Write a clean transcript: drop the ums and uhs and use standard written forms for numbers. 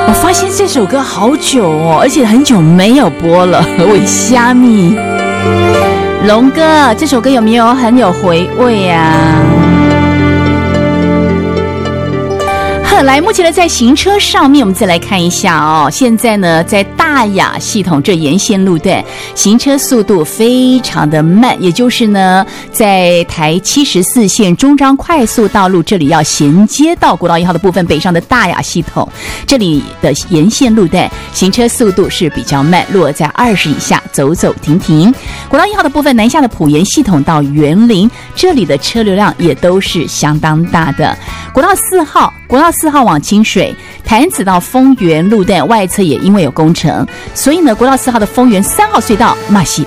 我发现这首歌好久哦，而且很久没有播了。为虾米？龙哥，这首歌有没有很有回味啊？来，目前呢，在行车上面，我们再来看一下哦。现在呢，在大雅系统这沿线路段，行车速度非常的慢，也就是呢，在台74线中彰快速道路这里要衔接到国道1号的部分北上的大雅系统，这里的沿线路段行车速度是比较慢，落在20以下，走走停停。国道1号的部分南下的埔盐系统到园林，这里的车流量也都是相当大的。国道4号往清水潭子到丰原路段外侧也因为有工程，所以呢，国道4号的丰原3号隧道嘛是